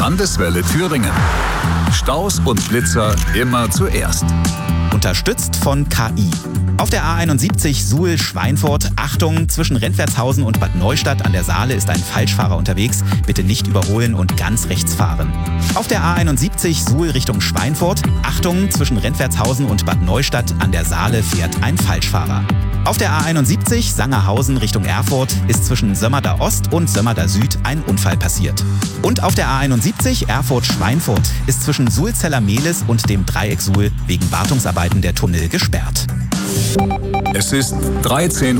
Landeswelle Thüringen. Staus und Blitzer immer zuerst. Unterstützt von KI. Auf der A71 Suhl-Schweinfurt, Achtung, zwischen Rentwertshausen und Bad Neustadt an der Saale ist ein Falschfahrer unterwegs. Bitte nicht überholen und ganz rechts fahren. Auf der A71 Suhl Richtung Schweinfurt, Achtung, zwischen Rentwertshausen und Bad Neustadt an der Saale fährt ein Falschfahrer. Auf der A71 Sangerhausen Richtung Erfurt ist zwischen Sömmerda Ost und Sömmerda Süd ein Unfall passiert. Und auf der A71 Erfurt-Schweinfurt ist zwischen Sulzeller-Mehlis und dem Dreieck Suhl wegen Wartungsarbeiten der Tunnel gesperrt. Es ist 13